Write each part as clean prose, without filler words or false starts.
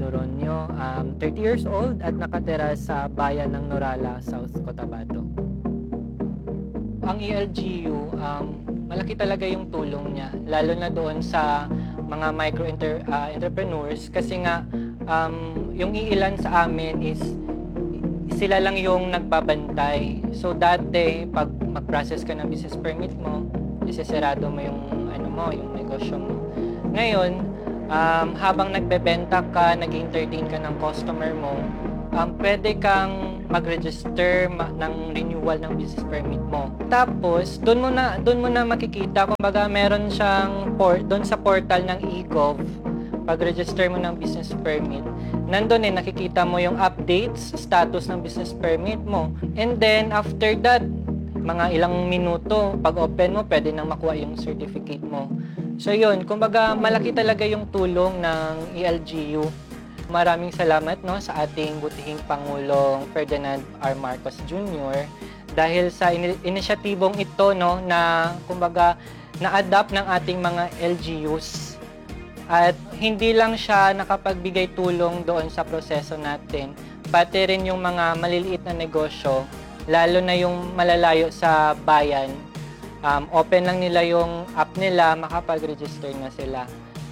Doronio, 30 years old at nakatira sa bayan ng Norala, South Cotabato. Ang ELGU, malaki talaga yung tulong niya, lalo na doon sa mga entrepreneurs kasi nga yung iilan sa amin is sila lang yung nagbabantay. So dati, pag mag-process ka ng business permit mo, isesarado mo yung yung negosyo mo. Ngayon, habang nagbebenta ka, nag-entertain ka ng customer mo, pwede kang mag-register ng renewal ng business permit mo. Tapos, doon mo na makikita, kumbaga meron siyang doon sa portal ng eGov, pag-register mo ng business permit, nandun nakikita mo yung updates, status ng business permit mo. And then, after that, mga ilang minuto, pag open mo, pwede nang makuha yung certificate mo. So yun, kumbaga malaki talaga yung tulong ng ELGU. Maraming salamat sa ating butihing Pangulong Ferdinand R. Marcos Jr. dahil sa inisyatibong ito na kumbaga na-adapt ng ating mga LGUs. At hindi lang siya nakapagbigay tulong doon sa proseso natin, pati rin yung mga maliliit na negosyo, lalo na yung malalayo sa bayan. Open lang nila yung app nila, makapag-register na sila.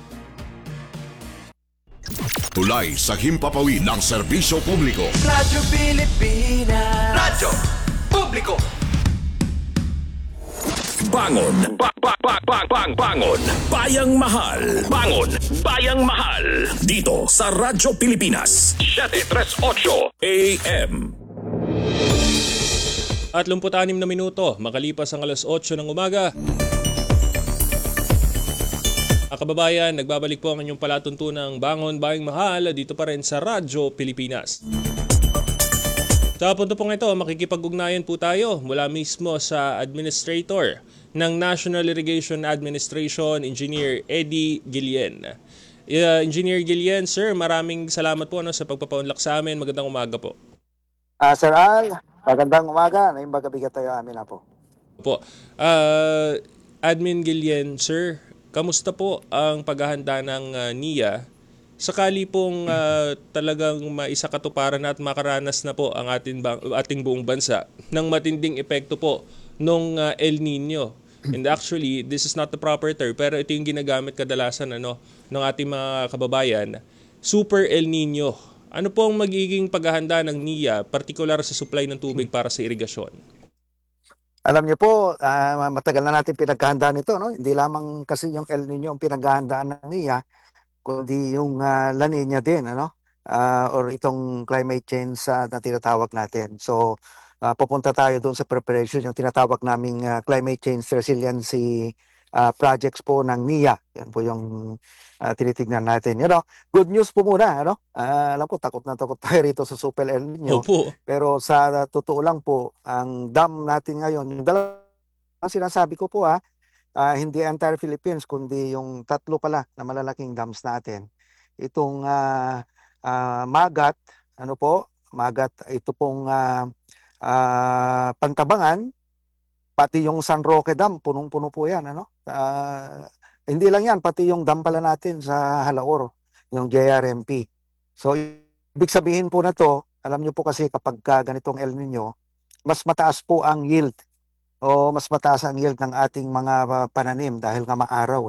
Tulay sa himpapawid ng serbisyo publiko. Radyo Pilipinas. Radyo Publiko. Bangon. Bangon. Bayang mahal. Bangon. Bayang mahal. Dito sa Radyo Pilipinas. 738 AM. At 26 na minuto, makalipas ang alas 8 ng umaga. Kababayan, nagbabalik po ang inyong palatuntunang Bangon Bayang Mahal dito pa rin sa Radyo Pilipinas. Sa punto pong ito, makikipag-ugnayan po tayo mula mismo sa Administrator ng National Irrigation Administration, Engineer Eddie Guillen. Engineer Guillen, sir, maraming salamat po sa pagpapaunlak sa amin. Magandang umaga po. Sir Al, magandang umaga. Naging magabigat tayo amin na po. Admin Guillen, sir, kamusta po ang paghahanda ng NIA? Sakali pong talagang maisakatuparan at makaranas na po ang ating buong bansa ng matinding epekto po nung El Nino. And actually, this is not the proper term, pero ito yung ginagamit kadalasan ng ating mga kababayan, Super El Nino. Ano po ang magiging paghahanda ng NIA, partikular sa supply ng tubig para sa irigasyon? Alam niyo po, matagal na natin pinaghahandaan ito, no? Hindi lamang kasi yung El Nino ang pinaghahandaan ng NIA, kundi yung La Nina din, or itong climate change na tinatawag natin. So, pupunta tayo doon sa preparation, yung tinatawag naming climate change resiliency projects po ng NIA. Yan po yung tinitignan natin. Good news po muna, alam ko, takot na takot tayo rito sa Super El Nino. Opo. Pero sa totoo lang po, ang dam natin ngayon, yung dalawang sinasabi ko po hindi entire Philippines, kundi yung tatlo pala na malalaking dams natin. Itong Magat, Magat, ito pong Pantabangan, pati yung San Roque Dam, punong-puno po yan, hindi lang yan, pati yung dam pala natin sa Halaor, yung JRMP. So, ibig sabihin po na to, alam nyo po kasi kapag ganitong El Nino, mas mataas po ang yield o mas mataas ang yield ng ating mga pananim dahil nga maaraw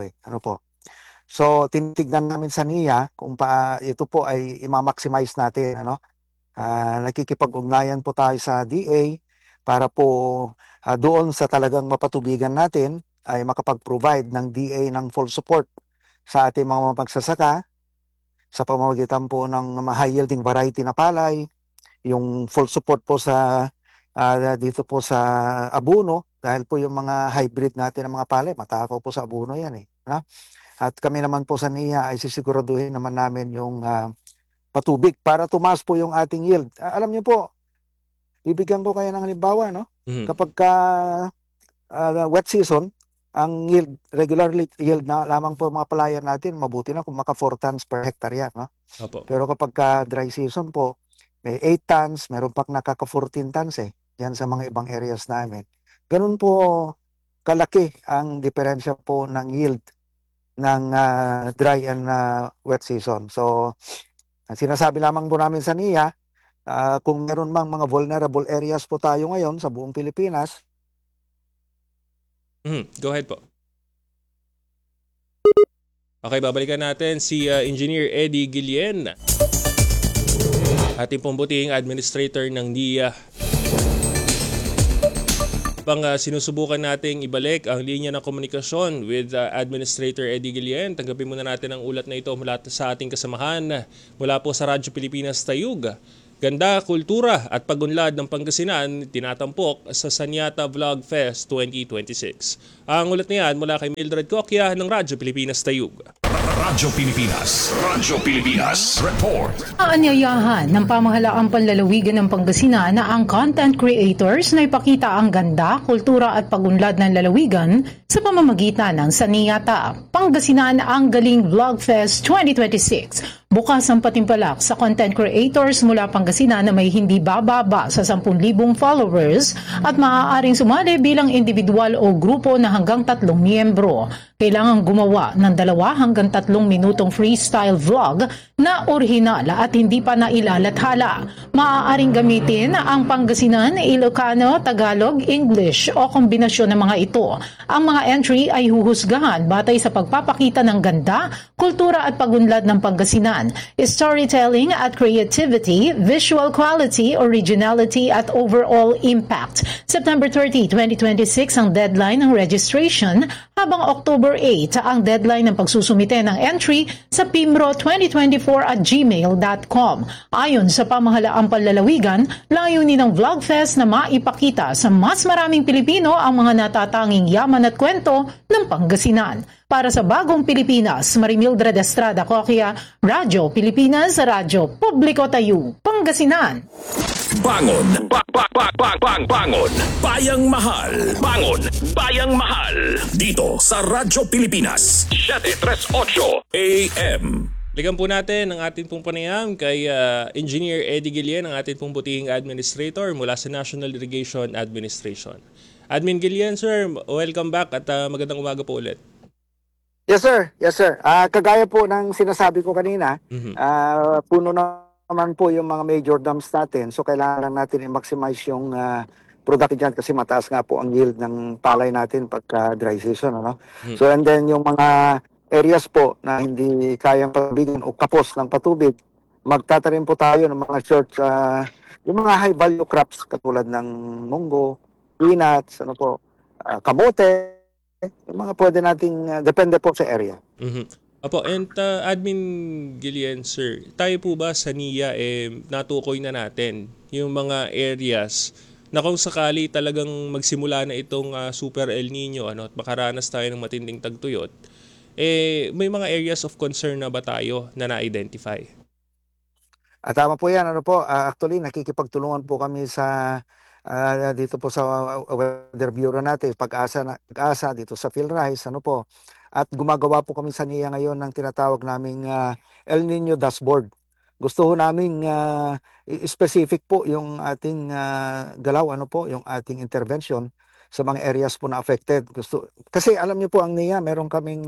So, tinitignan namin sa NIA kung ito po ay i-maximize natin, nakikipag-ugnayan po tayo sa DA para po doon sa talagang mapatubigan natin ay makapag-provide ng DA ng full support sa ating mga magsasaka sa pamamagitan po ng high-yielding variety na palay, yung full support po sa dito po sa abono, dahil po yung mga hybrid natin ng mga palay, matakaw po sa abono yan At kami naman po sa NIA ay sisiguraduhin naman namin yung patubig para tumaas po yung ating yield. Alam niyo po, bibigyan ko kayo ng halimbawa, Mm-hmm. Kapag wet season, ang yield, regular yield na lamang po mga palayan natin, mabuti na kung maka 4 tons per hectare yan. Opo. Pero kapag dry season po, may 8 tons, meron pang nakaka 14 tons yan sa mga ibang areas namin. Ganun po kalaki ang diferensya po ng yield ng dry and wet season. So, Ang sinasabi lamang po namin sa NIA, kung meron mang mga vulnerable areas po tayo ngayon sa buong Pilipinas, Go ahead po. Okay, babalikan natin si Engineer Eddie Guillen, ating pumbuting administrator ng NIA. Sinusubukan nating ibalik ang linya ng komunikasyon with Administrator Eddie Guillen. Tanggapin muna natin ang ulat na ito mula sa ating kasamahan mula po sa Radyo Pilipinas Tayug. Ganda, kultura at pagunlad ng Pangasinan tinatampok sa Sanyata Vlog Fest 2026. Ang ulat niyan mula kay Mildred Coquia ng Radyo Pilipinas Tayug. Radyo Pilipinas. Radyo Pilipinas. Report. Aanyayahan ng pamahalaang panlalawigan ng Pangasinan na ang content creators na ipakita ang ganda, kultura at pagunlad ng lalawigan sa pamamagitan ng Saniata. Pangasinan ang Galing Vlog Fest 2026. Bukas ang patimpalak sa content creators mula Pangasinan na may hindi bababa sa 10,000 followers at maaaring sumali bilang individual o grupo na hanggang 3 miyembro. Kailangang gumawa ng 2 hanggang 3 minutong freestyle vlog na orihinal at hindi pa nailalathala. Maaaring gamitin ang Pangasinan, Ilocano, Tagalog, English o kombinasyon ng mga ito. Ang mga entry ay huhusgahan batay sa pagpapakita ng ganda, kultura at pagunlad ng Pangasinan, storytelling at creativity, visual quality, originality at overall impact. September 30, 2026 ang deadline ng registration habang October 8 ang deadline ng pagsusumite ng entry sa pimro2024@gmail.com. Ayon sa pamahalaang panlalawigan, layunin ng Vlogfest na maipakita sa mas maraming Pilipino ang mga natatanging yaman at kwento ng Pangasinan. Para sa Bagong Pilipinas, Marimildred Estrada Coquia, Radyo Pilipinas, Radyo Publiko Tayo, Pangasinan. Bangon. Bangon. Bayang mahal. Bangon. Bayang mahal. Dito sa Radyo Pilipinas. 738 AM. Balikan po natin ang ating pong panayam kay Engineer Eddie Guillen, ang ating pong butihing administrator mula sa National Irrigation Administration. Admin Guillen, sir, welcome back at magandang umaga po ulit. yes sir, yes sir. Kagaya po ng sinasabi ko kanina, puno naman po yung mga major dams natin. So kailangan lang natin i-maximize yung product dyan kasi mataas nga po ang yield ng palay natin pagka dry season. Ano? So and then yung mga areas po na hindi kayang pagbigyan o kapos ng patubig, magtatanim po tayo ng mga short, yung mga high value crops katulad ng munggo, peanuts, ano po, kamote, yung mga pwede nating, depende po sa area. Apo, and Admin Guillen, sir, tayo po ba sa NIA natukoy na natin yung mga areas na kung sakali talagang magsimula na itong Super El Nino at makaranas tayo ng matinding tagtuyot, may mga areas of concern na ba tayo na na-identify? Tama po yan. Ano po, actually, nakikipagtulungan po kami sa dito po sa Weather Bureau natin, Pag-asa dito sa PhilRise, ano po. At gumagawa po kami sa NIA ngayon ng tinatawag naming El Nino Dashboard. Gusto ho naming specific po yung ating galaw, ano po, yung ating intervention sa mga areas po na affected. Kasi alam niyo po ang NIA, meron kaming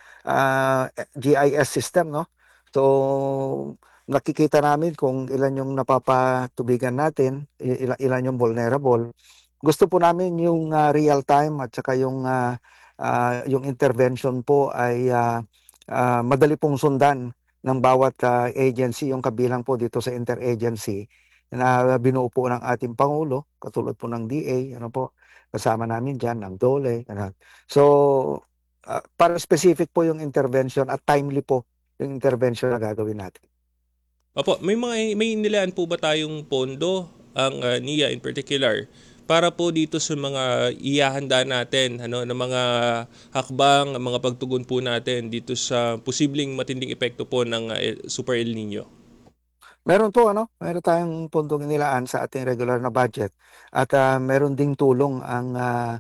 GIS system, no? So, nakikita namin kung ilan yung napapatubigan natin, ilan yung vulnerable. Gusto po namin yung real time at saka yung intervention po ay madali pong sundan ng bawat agency, yung kabilang po dito sa interagency na binuo po ng ating Pangulo, katulad po ng DA, ano po, kasama namin dyan, ng DOLE. Ano. So, para specific po yung intervention at timely po yung intervention na gagawin natin. Opo, may nilaan po ba tayong pondo ang NIA in particular para po dito sa mga ihahanda natin ng mga hakbang, mga pagtugon po natin dito sa posibleng matinding epekto po ng Super El Nino? Meron po meron tayong pondong nilaan sa ating regular na budget at meron ding tulong ang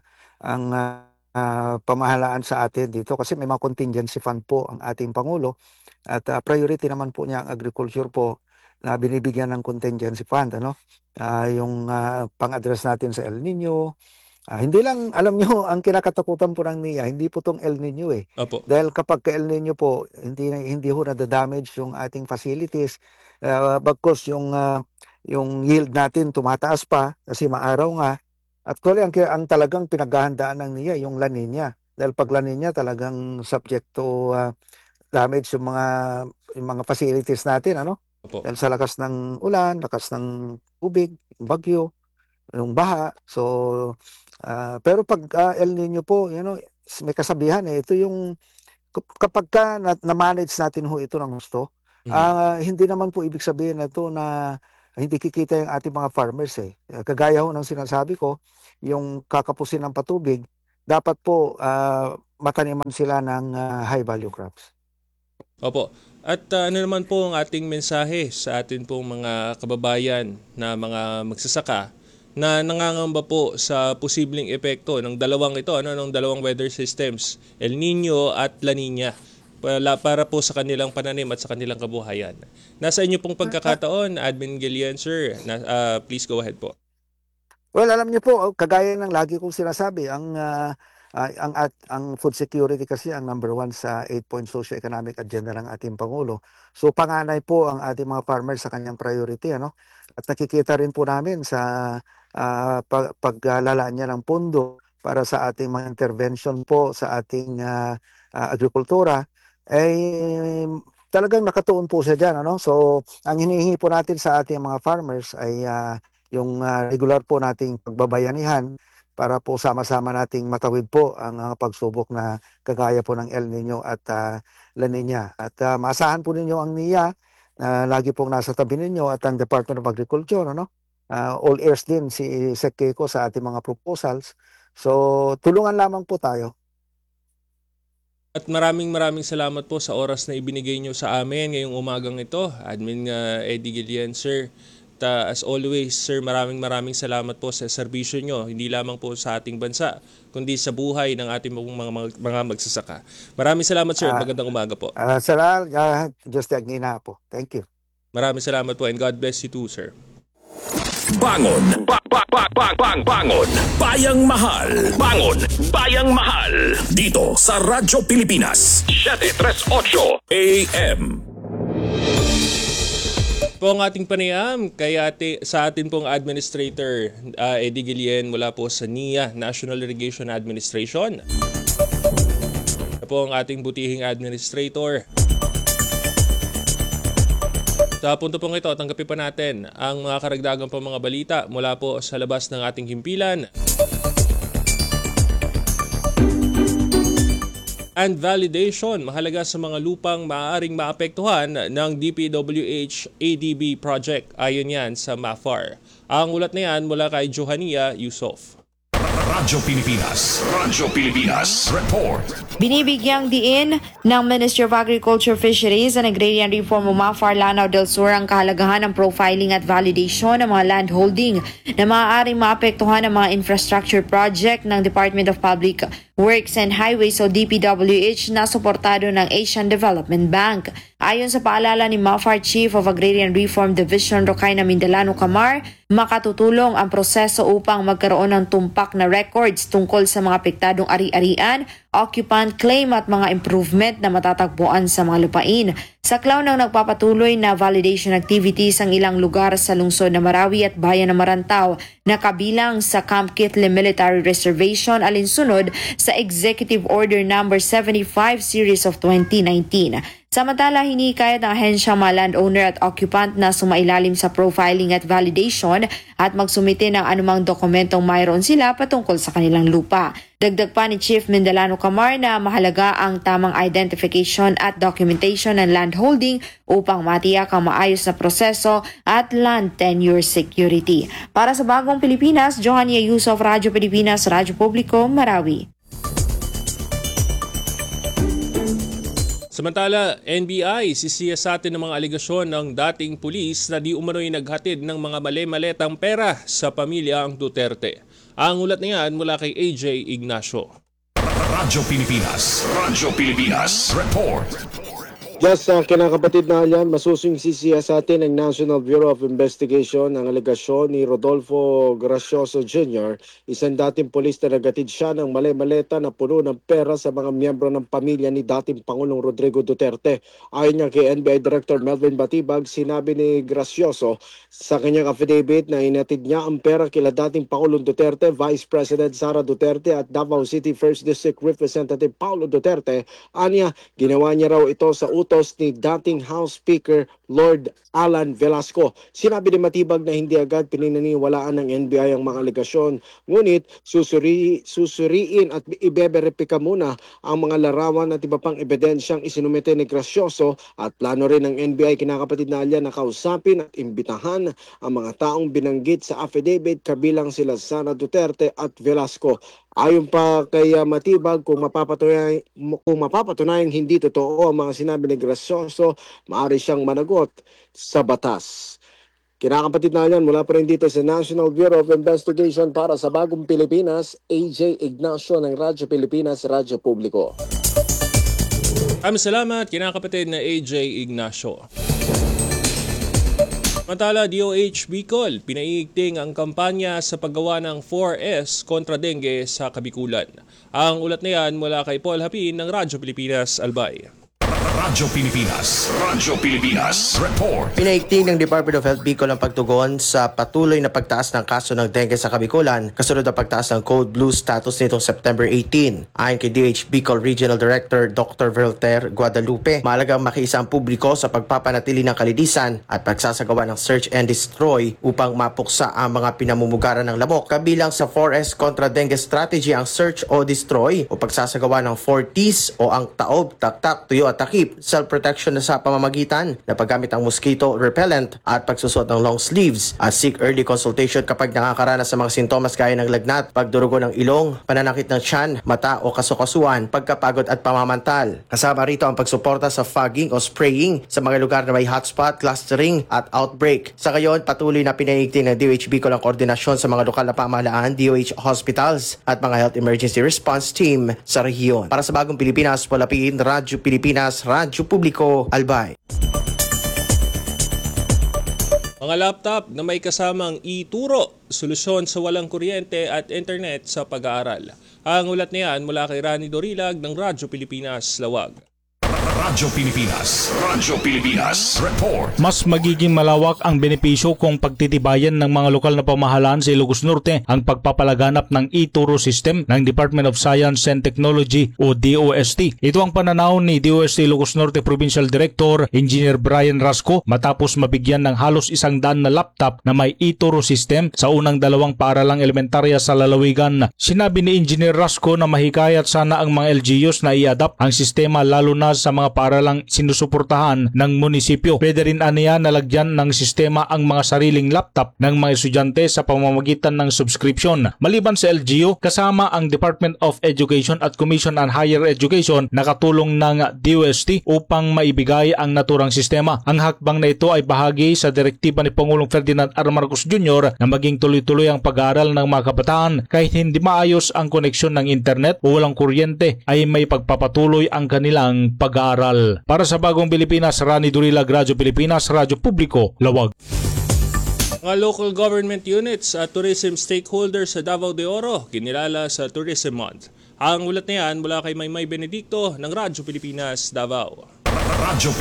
pamahalaan sa atin dito kasi may mga contingency fund po ang ating Pangulo at priority naman po niya ang agriculture po na binibigyan ng contingency fund yung pang-address natin sa El Nino, Hindi lang, alam nyo, ang kinakatakutan po ng NIA, hindi po tong El Nino eh. Opo. Dahil kapag ka El Nino po, hindi ho nadadamage yung ating facilities. Bagkus yung yield natin tumataas pa kasi maaraw nga. Actually, ang talagang pinaghahandaan ng NIA, yung La Nina. Dahil pag La Nina, talagang subject to damage yung mga facilities natin, ano? Opo. Dahil sa lakas ng ulan, lakas ng tubig, yung bagyo, yung baha. So, pero pag El Nino po, may kasabihan eh. Ito yung kapag na-manage natin ho ito ng gusto, hindi naman po ibig sabihin na ito na hindi kikita yung ating mga farmers eh. Kagaya ho ng sinasabi ko, yung kakapusin ng patubig, dapat po mataniman sila ng high value crops. Opo. At ano naman po ang ating mensahe sa atin pong mga kababayan na mga magsasaka na nangangamba po sa posibleng epekto ng dalawang ng dalawang weather systems, El Nino at La Nina, para po sa kanilang pananim at sa kanilang kabuhayan. Nasa inyo pong pagkakataon, Admin Gillian, sir. Please go ahead po. Well, alam niyo po, kagaya ng lagi kong sinasabi, ang food security kasi ang number 1 sa 8-point socio-economic agenda ng ating Pangulo. So panganay po ang ating mga farmers sa kanyang priority, ano? At nakikita rin po namin sa paglalaan niya ng pondo para sa ating mga intervention po sa ating agrikultura, talagang nakatuon po siya dyan, ano? So ang hinihingi po natin sa ating mga farmers ay yung regular po nating pagbabayanihan para po sama-sama nating matawid po ang pagsubok na kagaya po ng El Nino at La Nina. At maasahan po ninyo ang NIA na lagi pong nasa tabi ninyo at ang Department of Agriculture, ano? All ears din si Sec Kiko sa ating mga proposals. So tulungan lamang po tayo. At maraming salamat po sa oras na ibinigay nyo sa amin ngayong umagang ito, Admin Eddie Gillian, sir. As always, sir, maraming salamat po sa serbisyo nyo, hindi lamang po sa ating bansa, kundi sa buhay ng ating mga magsasaka. Maraming salamat, sir. Magandang umaga po. Saral, just agina po. Thank you. Maraming salamat po and God bless you too, sir. Bangon. Bangon. Bayang Mahal. Bangon. Bayang Mahal. Dito sa Radyo Pilipinas. 738 AM. Po ang ating panayam sa atin pong Administrator Eddie Gillian mula po sa NIA, National Irrigation Administration. Po ang ating butihing Administrator. Sa punto pong ito, tanggapin pa natin ang mga karagdagan pang mga balita mula po sa labas ng ating himpilan. And validation, mahalaga sa mga lupang maaaring maapektuhan ng DPWH ADB project. Ayon yan sa MAFAR. Ang ulat na yan mula kay Johania Yusof. Radyo Pilipinas. Report. Binibigyang diin ng Ministry of Agriculture, Fisheries and Agrarian Reform o MAFAR Lanao del Sur ang kahalagahan ng profiling at validation ng mga land holding na maaaring maapektuhan ng mga infrastructure project ng Department of Public Works and Highways o DPWH na suportado ng Asian Development Bank. Ayon sa paalala ni MAFAR Chief of Agrarian Reform Division Rocaina Mindalano Camar, makatutulong ang proseso upang magkaroon ng tumpak na records tungkol sa mga apektadong ari-arian, occupant claim at mga improvement na matatagpuan sa mga lupain. Saklaw ng nagpapatuloy na validation activities ang ilang lugar sa lungsod ng Marawi at bayan ng Marantaw na kabilang sa Camp Kitli Military Reservation alinsunod sa Executive Order No. 75 Series of 2019. Samantala, hinikayat ng ahensyang mga landowner at occupant na sumailalim sa profiling at validation at magsumite ng anumang dokumentong mayroon sila patungkol sa kanilang lupa. Dagdag pa ni Chief Mindalano Camar na mahalaga ang tamang identification at documentation ng land holding upang matiyak ang maayos na proseso at land tenure security. Para sa Bagong Pilipinas, Johania Yusof, Radyo Pilipinas, Radyo Publiko, Marawi. Samantala, NBI sisiyasatin ng mga aligasyon ng dating pulis na di umano'y naghatid ng mga mali-maletang pera sa pamilya ang Duterte. Ang ulat na yan mula kay AJ Ignacio. Radyo Pilipinas. Report. Just kinakapatid na yan, masusing sisiya sa atin ng National Bureau of Investigation ang alegasyon ni Rodolfo Gracioso Jr., isang dating polis na nagatid siya ng mali-maleta na puno ng pera sa mga miyembro ng pamilya ni dating Pangulong Rodrigo Duterte. Ayon niya kay NBI Director Melvin Batibag, sinabi ni Gracioso sa kanyang affidavit na inatid niya ang pera kila dating Pangulong Duterte, Vice President Sara Duterte at Davao City 1st District Representative Paulo Duterte. Anya, ginawa niya raw ito sa utos ni dating House Speaker Lord Alan Velasco. Sinabi ni Matibag na hindi agad pinaniniwalaan ng NBI ang mga alegasyon, ngunit susuriin at ibeberipika muna ang mga larawan at iba pang ebidensyang isinumite ni Gracioso at plano rin ng NBI kinakapatid na alya na kausapin at imbitahan ang mga taong binanggit sa affidavit kabilang sila Sara Duterte at Velasco. Ayon pa kay Matibag, kung mapapatunayang hindi totoo ang mga sinabi ni Gracioso, maaari siyang managot sa batas. Kinakapatid na yan mula pa rin dito sa National Bureau of Investigation para sa Bagong Pilipinas, AJ Ignacio ng Radyo Pilipinas, Radyo Publiko. Salamat, kinakapatid na AJ Ignacio. Samantala, DOH Bicol, pinaiigting ang kampanya sa paggawa ng 4S kontra dengue sa Kabikulan. Ang ulat na yan mula kay Paul Hapin ng Radyo Pilipinas, Albay. Radyo Pilipinas Report. Pinaigting ng Department of Health Bicol ang pagtugon sa patuloy na pagtaas ng kaso ng dengue sa Kabikulan kasunod ng pagtaas ng Code Blue status nitong September 18. Ayon kay DOH Bicol Regional Director Dr. Voltaire Guadalupe, mahalagang makiisa ang publiko sa pagpapanatili ng kalinisan at pagsasagawa ng search and destroy upang mapuksa ang mga pinamumugaran ng lamok. Kabilang sa 4S kontra dengue strategy ang search o destroy o pagsasagawa ng 4Ts o ang taob, taktak, tuyo at takip, self-protection na sa pamamagitan na paggamit ng mosquito repellent at pagsusot ng long sleeves at seek early consultation kapag nakakaranas sa mga sintomas gaya ng lagnat, pagdurugo ng ilong, pananakit ng tiyan, mata o kasukasuan, pagkapagod at pamamantal. Kasama rito ang pagsuporta sa fogging o spraying sa mga lugar na may hotspot, clustering at outbreak. Sa gayon, patuloy na pinaigting ng DOH Bicol ang koordinasyon sa mga lokal na pamahalaan, DOH hospitals at mga health emergency response team sa rehiyon. Para sa Bagong Pilipinas, Palapin, Radyo Pilipinas, Radyo Publiko, Albay. Mga laptop na may kasamang e-turo, solusyon sa walang kuryente at internet sa pag-aaral. Ang ulat na yan mula kay Rani Dorilag ng Radyo Pilipinas, Lawag. Radyo Pilipinas Report. Mas magiging malawak ang benepisyo kung pagtitibayan ng mga lokal na pamahalaan sa Ilocos Norte ang pagpapalaganap ng e-turo system ng Department of Science and Technology o DOST. Ito ang pananaw ni DOST Ilocos Norte Provincial Director Engineer Brian Rasco matapos mabigyan ng halos 100 na laptop na may e-turo system sa unang 2 paaralang elementarya sa lalawigan. Sinabi ni Engineer Rasco na mahikayat sana ang mga LGUs na i-adapt ang sistema lalo na sa mga paaralang sinusuportahan ng munisipyo. Pwede rin aniya na lagyan ng sistema ang mga sariling laptop ng mga estudyante sa pamamagitan ng subscription. Maliban sa LGU, kasama ang Department of Education at Commission on Higher Education nakatulong ng DOST upang maibigay ang naturang sistema. Ang hakbang na ito ay bahagi sa direktiba ni Pangulong Ferdinand R. Marcos Jr. na maging tuloy-tuloy ang pag-aaral ng mga kabataan kahit hindi maayos ang koneksyon ng internet o walang kuryente ay may pagpapatuloy ang kanilang pag-aaral. Para sa Bagong Pilipinas, Rani Dorilag, Radyo Pilipinas, Radyo Publiko, Lawag. Mga local government units at tourism stakeholders sa Davao de Oro kinilala sa Tourism Month. Ang ulat na yan mula kay Maymay Benedicto ng Radyo Pilipinas, Davao. Radyo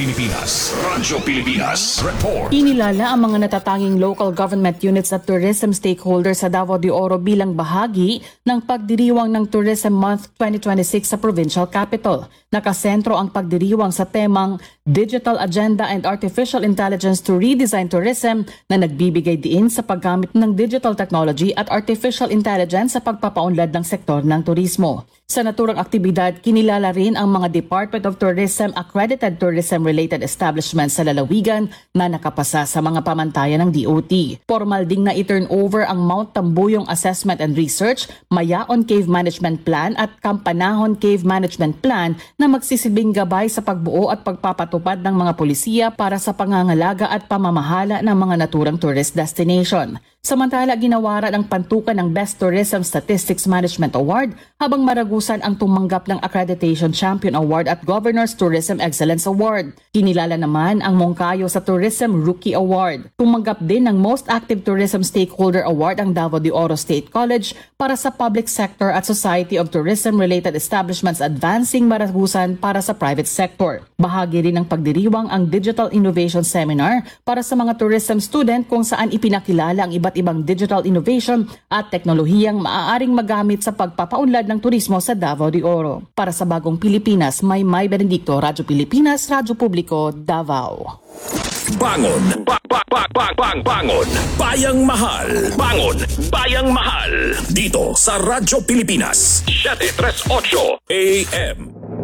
Pilipinas Report. Inilala ang mga natatanging local government units at tourism stakeholders sa Davao de Oro bilang bahagi ng pagdiriwang ng Tourism Month 2026 sa provincial capital. Nakasentro ang pagdiriwang sa temang Digital Agenda and Artificial Intelligence to Redesign Tourism na nagbibigay diin sa paggamit ng digital technology at artificial intelligence sa pagpapaunlad ng sektor ng turismo. Sa naturang aktibidad, kinilala rin ang mga Department of Tourism accredited tourism-related establishments sa lalawigan na nakapasa sa mga pamantayan ng DOT. Formal ding na i-turn over ang Mount Tambuyong Assessment and Research, Mayaon Cave Management Plan at Campanahon Cave Management Plan na magsisilbing gabay sa pagbuo at pagpapatupad ng mga polisiya para sa pangangalaga at pamamahala ng mga naturang tourist destination. Samantala, ginawaran ang pantukan ng Best Tourism Statistics Management Award habang Maragusan ang tumanggap ng Accreditation Champion Award at Governor's Tourism Excellence Award. Kinilala naman ang Moncayo sa Tourism Rookie Award. Tumanggap din ng Most Active Tourism Stakeholder Award ang Davao de Oro State College para sa Public Sector at Society of Tourism-related establishments advancing Maragusan para sa private sector. Bahagi rin ng pagdiriwang ang Digital Innovation Seminar para sa mga tourism student kung saan ipinakilala ang iba't ibang digital innovation at teknolohiyang maaaring magamit sa pagpapaunlad ng turismo sa Davao de Oro. Para sa Bagong Pilipinas, May Benedicto, Radyo Pilipinas, Radyo Publiko, Davao. Bangon! Bangon! Bayang Mahal! Bangon! Bayang Mahal! Dito sa Radyo Pilipinas 738 AM.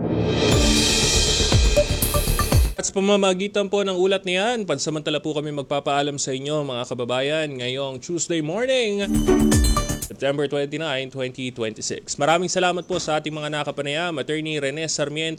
At sa pamamagitan po ng ulat niyan, pansamantala po kami magpapaalam sa inyo mga kababayan ngayong Tuesday morning, September 29, 2026. Maraming salamat po sa ating mga nakapanayam, Attorney Rene Sarmiento